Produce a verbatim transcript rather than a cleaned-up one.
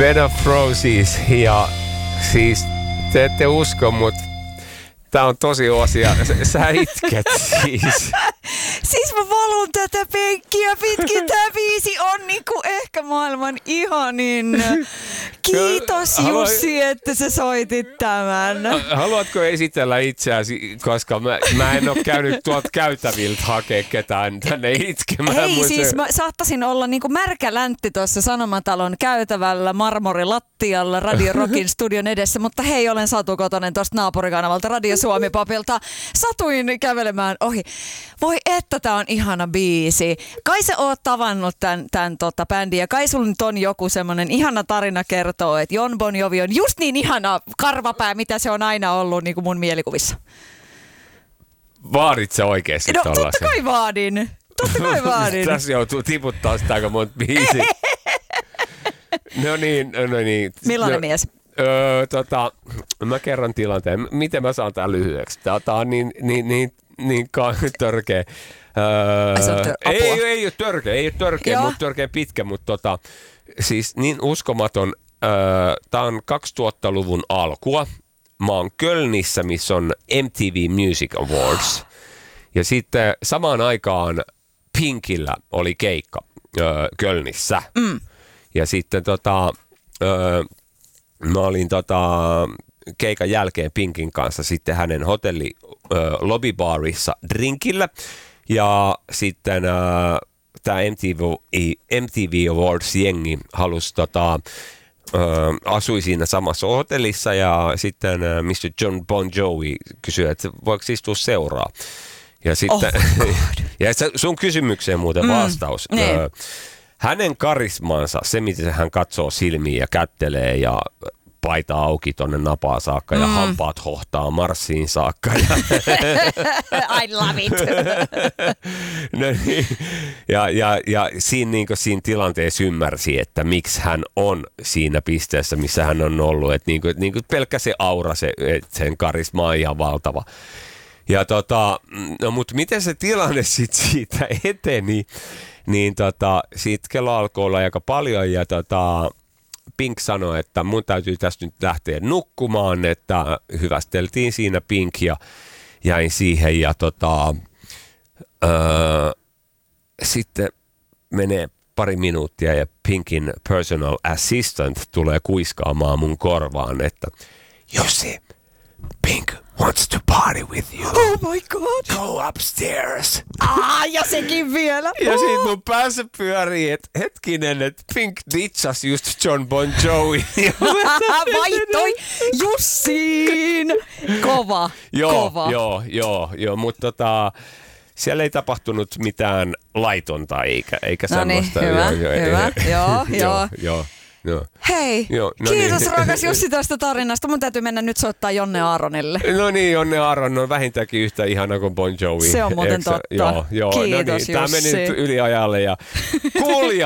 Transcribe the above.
Bed of Roses ja siis te ette usko, mutta tää on tosi osia. Sä itket siis. Siis mä valun tätä penkkiä pitkin. Tää biisi on niinku ehkä maailman ihanin. Kiitos Jussi, että sä soitit tämän. Haluatko esitellä itseäsi, koska mä, mä en ole käynyt tuolta käytäviltä hakea ketään tänne itkemään. Ei siis, mä saattaisin olla niinku märkä läntti tuossa Sanomatalon käytävällä marmorilattialla Radio Rockin studion edessä, mutta hei, olen Satu Kotonen tuosta naapurikanavalta Radio Suomi-papilta. Satuin kävelemään ohi. Voi että tää on ihana biisi. Kai sä oot tavannut tän, tän tota bändin ja kai sulla nyt on joku semmonen ihana tarina kertoo, että Jon Bon Jovi on just niin ihana karvapää, mitä se on aina ollut niin kuin mun mielikuvissa. Vaadit sä oikeesti no, tollasen? Totta kai vaadin. Totta kai vaadin. Tässä joutuu tiputtaa sitä aika monta biisiä. No niin, no niin. Millainen no, mies? Öö, tota, mä kerron tilanteen. Miten mä saan tää lyhyeksi? Tää, tää on niin, niin, niin, niin törkeä. Öö, tör- ei, ei, ei ole törkeä, ei ole törkeä, mutta törkeä pitkä, mutta tota, siis niin uskomaton. Öö, tää on kaksituhattaluvun alkua. Mä oon Kölnissä, missä on M T V Music Awards. Ja sitten samaan aikaan Pinkillä oli keikka öö, Kölnissä. Mm. Ja sitten tota, öö, mä olin tota, keikan jälkeen Pinkin kanssa sitten hänen hotelli öö, lobbybarissa drinkillä. Ja sitten öö, tämä M T V, M T V Awards-jengi halusi tota, öö, asui siinä samassa hotellissa ja sitten öö, mister Jon Bon Jovi kysyi, että voiko istua seuraa. Ja sitten oh ja sun kysymykseen muuten vastaus. Mm, öö, hänen karismansa, se miten hän katsoo silmiin ja kättelee ja paita auki tonne napaa saakka ja mm. hampaat hohtaa marssiin saakka. Ja I love it. No niin. Ja, ja, ja siinä, niin siinä tilanteessa ymmärsi, että miksi hän on siinä pisteessä, missä hän on ollut. Että niin kuin, niin kuin pelkkä se aura, se, sen karisma on ihan valtava. Ja tota, no mutta miten se tilanne sit siitä eteni, niin tota, siitä kello alkoi olla aika paljon ja tota, Pink sanoi, että mun täytyy tästä nyt lähteä nukkumaan, että hyvästeltiin siinä Pink ja jäin siihen ja tota, öö, sitten menee pari minuuttia ja Pinkin personal assistant tulee kuiskaamaan mun korvaan, että Jussi, Pink wants to party with you. Oh my god. Go upstairs. Ah, ja sekin vielä. Ja sit mun päässä pyörii, että hetkinen, että Pink ditchas just Jon Bon Jovi. Vaihtoi Jussiin. Kova, joo, kova. Joo, joo, joo, mutta tota, siellä ei tapahtunut mitään laitonta eikä, eikä no semmoista. Niin, hyvä, joo, hyvä, joo, joo. joo. Joo. Hei, Joo, no kiitos niin. rakas Jussi tästä tarinasta. Mun täytyy mennä nyt soittaa Jonne Aaronille. No niin, Jonne Aaron on vähintäänkin yhtä ihana kuin Bon Jovi. Se on muuten Eksä? totta. Joo, joo. Kiitos no niin, Jussi. tää meni nyt yli ajalle ja kuulija.